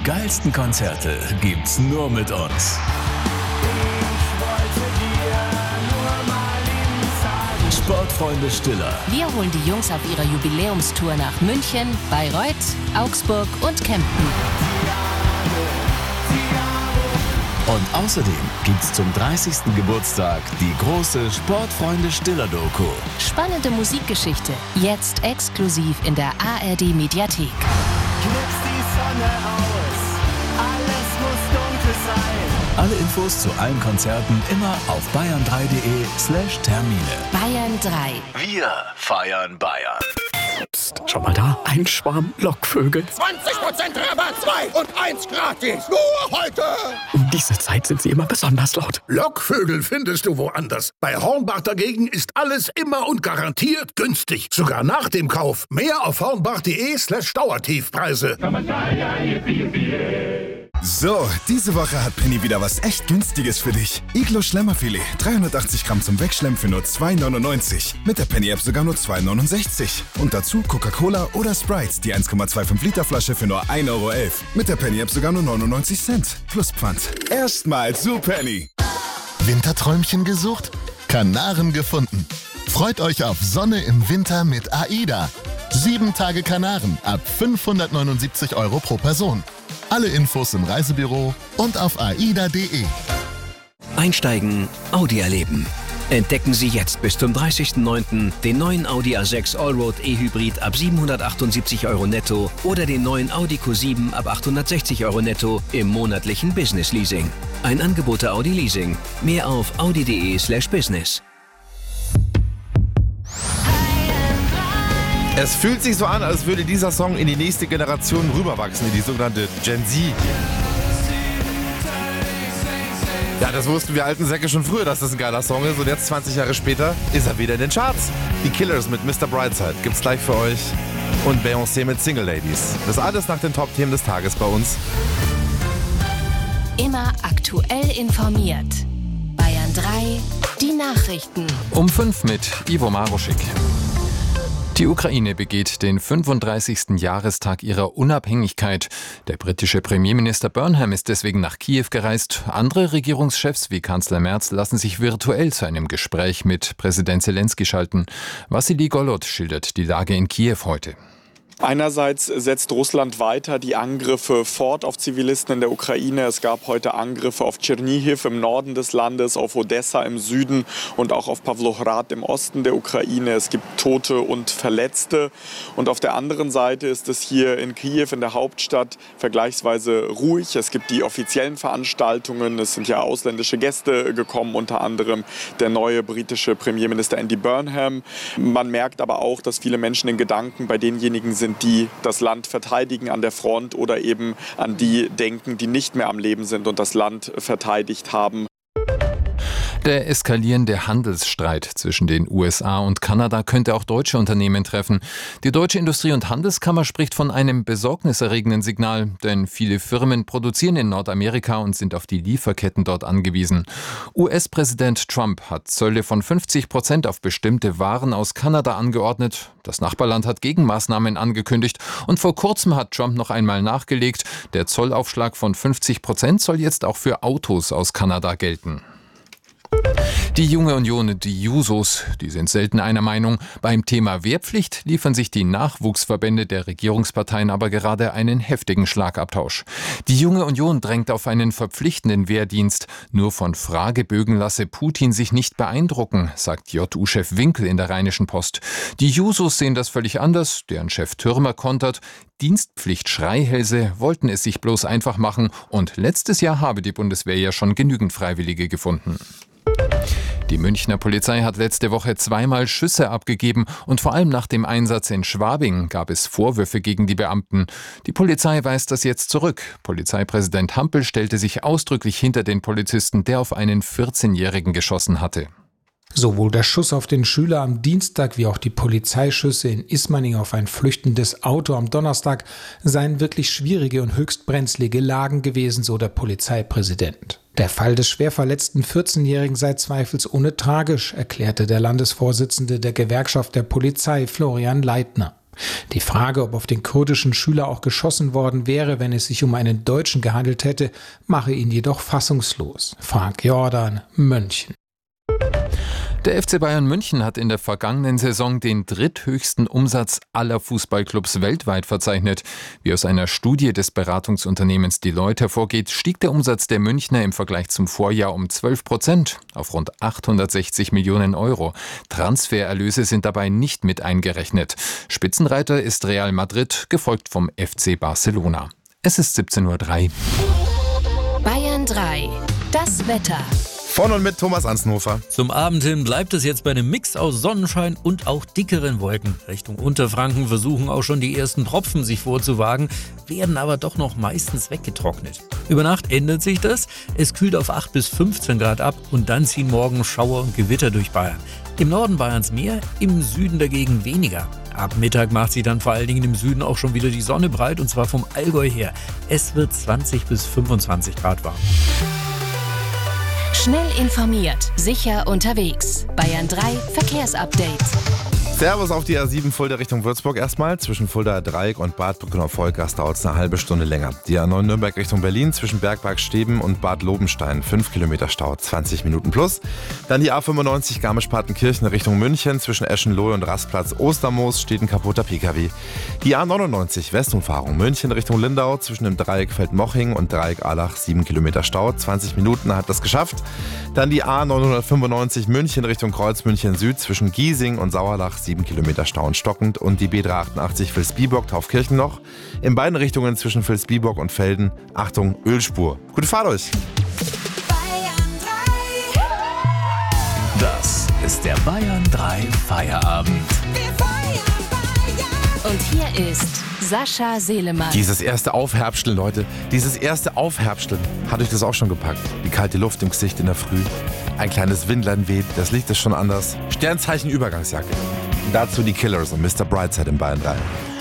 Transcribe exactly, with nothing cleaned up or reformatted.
geilsten Konzerte gibt's nur mit uns. Sportfreunde Stiller. Wir holen die Jungs auf ihrer Jubiläumstour nach München, Bayreuth, Augsburg und Kempten. Und außerdem gibt's zum dreißigsten Geburtstag die große Sportfreunde Stiller Doku. Spannende Musikgeschichte, jetzt exklusiv in der A R D-Mediathek. Knipst die Sonne aus, alles muss dunkel sein. Alle Infos zu allen Konzerten immer auf bayern drei punkt de slash Termine. Bayern drei. Wir feiern Bayern. Psst, schau mal da, ein Schwarm Lockvögel. zwanzig Prozent Rabatt, zwei und eins gratis. Nur heute. Um diese Zeit sind sie immer besonders laut. Lockvögel findest du woanders. Bei Hornbach dagegen ist alles immer und garantiert günstig. Sogar nach dem Kauf. Mehr auf hornbach punkt de slash Dauertiefpreise. So, diese Woche hat Penny wieder was echt Günstiges für dich. Iglo Schlemmerfilet, dreihundertachtzig Gramm zum Wegschlemmen für nur zwei neunundneunzig. Mit der Penny-App sogar nur zwei neunundsechzig. Und dazu Coca-Cola oder Sprite, die eins Komma fünfundzwanzig Liter Flasche für nur ein Euro elf. Mit der Penny-App sogar nur neunundneunzig Cent. Plus Pfand. Erstmal zu Penny. Winterträumchen gesucht? Kanaren gefunden. Freut euch auf Sonne im Winter mit AIDA. Sieben Tage Kanaren ab fünfhundertneunundsiebzig Euro pro Person. Alle Infos im Reisebüro und auf aida punkt de. Einsteigen, Audi erleben. Entdecken Sie jetzt bis zum dreißigsten neunten den neuen Audi A sechs Allroad E-Hybrid ab siebenhundertachtundsiebzig Euro netto oder den neuen Audi Q sieben ab achthundertsechzig Euro netto im monatlichen Business Leasing. Ein Angebot der Audi Leasing. Mehr auf audi punkt de slash business. Es fühlt sich so an, als würde dieser Song in die nächste Generation rüberwachsen, in die sogenannte Gen Z. Ja, das wussten wir alten Säcke schon früher, dass das ein geiler Song ist. Und jetzt, zwanzig Jahre später, ist er wieder in den Charts. Die Killers mit Mister Brightside gibt's gleich für euch. Und Beyoncé mit Single Ladies. Das alles nach den Top-Themen des Tages bei uns. Immer aktuell informiert. Bayern drei, die Nachrichten. Um fünf mit Ivo Maruschik. Die Ukraine begeht den fünfunddreißigsten Jahrestag ihrer Unabhängigkeit. Der britische Premierminister Burnham ist deswegen nach Kiew gereist. Andere Regierungschefs wie Kanzler Merz lassen sich virtuell zu einem Gespräch mit Präsident Zelensky schalten. Wassili Golod schildert die Lage in Kiew heute. Einerseits setzt Russland weiter die Angriffe fort auf Zivilisten in der Ukraine. Es gab heute Angriffe auf Tschernihiw im Norden des Landes, auf Odessa im Süden und auch auf Pawlograd im Osten der Ukraine. Es gibt Tote und Verletzte. Und auf der anderen Seite ist es hier in Kiew, in der Hauptstadt, vergleichsweise ruhig. Es gibt die offiziellen Veranstaltungen. Es sind ja ausländische Gäste gekommen, unter anderem der neue britische Premierminister Andy Burnham. Man merkt aber auch, dass viele Menschen in Gedanken bei denjenigen sind, die das Land verteidigen an der Front oder eben an die denken, die nicht mehr am Leben sind und das Land verteidigt haben. Der eskalierende Handelsstreit zwischen den U S A und Kanada könnte auch deutsche Unternehmen treffen. Die Deutsche Industrie- und Handelskammer spricht von einem besorgniserregenden Signal, denn viele Firmen produzieren in Nordamerika und sind auf die Lieferketten dort angewiesen. U S-Präsident Trump hat Zölle von fünfzig Prozent auf bestimmte Waren aus Kanada angeordnet. Das Nachbarland hat Gegenmaßnahmen angekündigt und vor kurzem hat Trump noch einmal nachgelegt. Der Zollaufschlag von fünfzig Prozent soll jetzt auch für Autos aus Kanada gelten. Die Junge Union, die Jusos, die sind selten einer Meinung. Beim Thema Wehrpflicht liefern sich die Nachwuchsverbände der Regierungsparteien aber gerade einen heftigen Schlagabtausch. Die Junge Union drängt auf einen verpflichtenden Wehrdienst. Nur von Fragebögen lasse Putin sich nicht beeindrucken, sagt J U-Chef Winkel in der Rheinischen Post. Die Jusos sehen das völlig anders, deren Chef Türmer kontert. Dienstpflicht-Schreihälse wollten es sich bloß einfach machen und letztes Jahr habe die Bundeswehr ja schon genügend Freiwillige gefunden. Die Münchner Polizei hat letzte Woche zweimal Schüsse abgegeben und vor allem nach dem Einsatz in Schwabing gab es Vorwürfe gegen die Beamten. Die Polizei weist das jetzt zurück. Polizeipräsident Hampel stellte sich ausdrücklich hinter den Polizisten, der auf einen vierzehnjährigen geschossen hatte. Sowohl der Schuss auf den Schüler am Dienstag wie auch die Polizeischüsse in Ismaning auf ein flüchtendes Auto am Donnerstag seien wirklich schwierige und höchst brenzlige Lagen gewesen, so der Polizeipräsident. Der Fall des schwer verletzten vierzehnjährigen sei zweifelsohne tragisch, erklärte der Landesvorsitzende der Gewerkschaft der Polizei, Florian Leitner. Die Frage, ob auf den kurdischen Schüler auch geschossen worden wäre, wenn es sich um einen Deutschen gehandelt hätte, mache ihn jedoch fassungslos. Frank Jordan, München. Der F C Bayern München hat in der vergangenen Saison den dritthöchsten Umsatz aller Fußballclubs weltweit verzeichnet. Wie aus einer Studie des Beratungsunternehmens Deloitte hervorgeht, stieg der Umsatz der Münchner im Vergleich zum Vorjahr um zwölf Prozent auf rund achthundertsechzig Millionen Euro. Transfererlöse sind dabei nicht mit eingerechnet. Spitzenreiter ist Real Madrid, gefolgt vom F C Barcelona. Es ist siebzehn Uhr drei. Bayern drei. Das Wetter. Von und mit Thomas Ansnhofer. Zum Abend hin bleibt es jetzt bei einem Mix aus Sonnenschein und auch dickeren Wolken. Richtung Unterfranken versuchen auch schon die ersten Tropfen sich vorzuwagen, werden aber doch noch meistens weggetrocknet. Über Nacht ändert sich das. Es kühlt auf acht bis fünfzehn Grad ab und dann ziehen morgen Schauer und Gewitter durch Bayern. Im Norden Bayerns mehr, im Süden dagegen weniger. Ab Mittag macht sich dann vor allen Dingen im Süden auch schon wieder die Sonne breit, und zwar vom Allgäu her. Es wird zwanzig bis fünfundzwanzig Grad warm. Schnell informiert, sicher unterwegs. Bayern drei Verkehrsupdate. Servus auf die A sieben Fulda Richtung Würzburg erstmal. Zwischen Fulda Dreieck und Bad Brückenau-Vollgas dauert es eine halbe Stunde länger. Die A neun Nürnberg Richtung Berlin zwischen Bergpark Steben und Bad Lobenstein. fünf Kilometer Stau, zwanzig Minuten plus. Dann die A fünfundneunzig Garmisch-Partenkirchen Richtung München. Zwischen Eschenlohe und Rastplatz Ostermoos steht ein kaputter Pkw. Die A neunundneunzig Westumfahrung München Richtung Lindau. Zwischen dem Dreieck Feldmoching und Dreieck Allach sieben Kilometer Stau. zwanzig Minuten hat das geschafft. Dann die A neunhundertfünfundneunzig München Richtung Kreuz München Süd. Zwischen Giesing und Sauerlach sieben Kilometer Stau und stockend, und die B dreihundertachtundachtzig Vilsbiburg Taufkirchen noch. In beiden Richtungen zwischen Vilsbiburg und Velden, Achtung, Ölspur. Gute Fahrt euch! Das ist der Bayern drei Feierabend. Und hier ist Sascha Selemann. Dieses erste Aufherbsteln, Leute, dieses erste Aufherbsteln. Hat euch das auch schon gepackt? Die kalte Luft im Gesicht in der Früh. Ein kleines Windlein weht, das Licht ist schon anders. Sternzeichen Übergangsjacke. Dazu die Killers und Mister Brightside in Bayern drei.